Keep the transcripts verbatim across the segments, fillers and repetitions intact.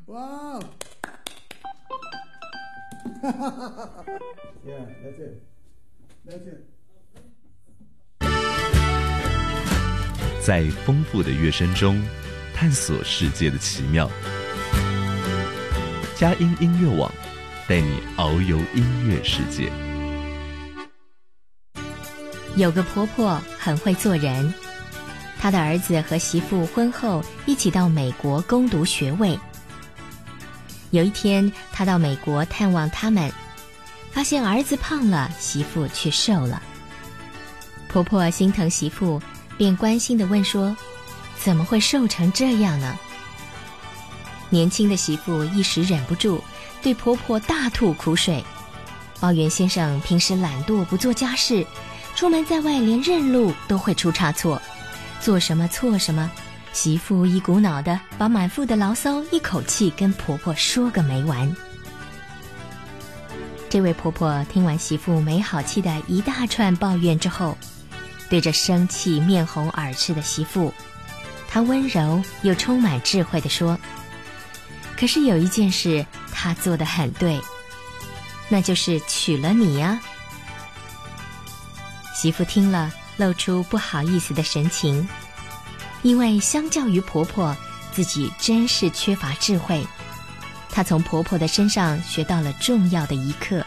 Wow. Yeah, that's it. That's it. 在丰富的乐声中，探索世界的奇妙。佳音音乐网带你遨游音乐世界。 有个婆婆很会做人，她的儿子和媳妇婚后一起到美国攻读学位。有一天，她到美国探望他们，发现儿子胖了，媳妇却瘦了。婆婆心疼媳妇，便关心地问说：怎么会瘦成这样呢？年轻的媳妇一时忍不住，对婆婆大吐苦水，抱怨先生平时懒惰不做家事，出门在外连认路都会出差错，做什么错什么。媳妇一股脑的把满腹的牢骚一口气跟婆婆说个没完。这位婆婆听完媳妇没好气的一大串抱怨之后，对着生气面红耳赤的媳妇，她温柔又充满智慧地说：可是有一件事她做得很对，那就是娶了你呀。媳妇听了露出不好意思的神情，因为相较于婆婆，自己真是缺乏智慧。她从婆婆的身上学到了重要的一课。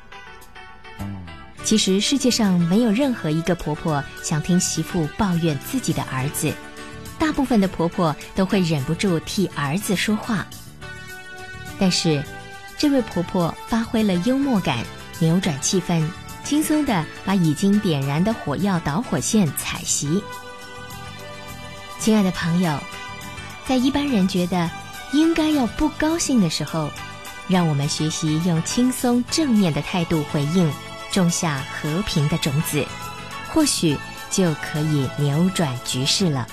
其实世界上没有任何一个婆婆想听媳妇抱怨自己的儿子，大部分的婆婆都会忍不住替儿子说话。但是这位婆婆发挥了幽默感，扭转气氛，轻松地把已经点燃的火药导火线踩熄。亲爱的朋友，在一般人觉得应该要不高兴的时候，让我们学习用轻松正面的态度回应，种下和平的种子，或许就可以扭转局势了。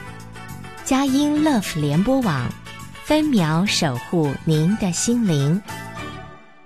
佳音 Love 联播网，分秒守护您的心灵。